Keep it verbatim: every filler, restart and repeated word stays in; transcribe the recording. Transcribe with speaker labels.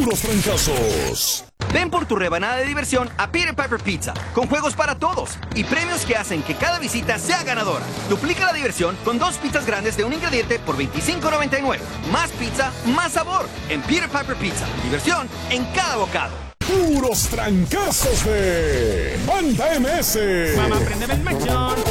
Speaker 1: puros trancazos.
Speaker 2: Ven por tu rebanada de diversión a Peter Piper Pizza, con juegos para todos y premios que hacen que cada visita sea ganadora. Duplica la diversión con dos pizzas grandes de un ingrediente por veinticinco noventa y nueve. Más pizza, más sabor en Peter Piper Pizza. Diversión en cada bocado.
Speaker 1: Puros trancazos de Banda M S.
Speaker 3: Mamá, préndeme el mechón.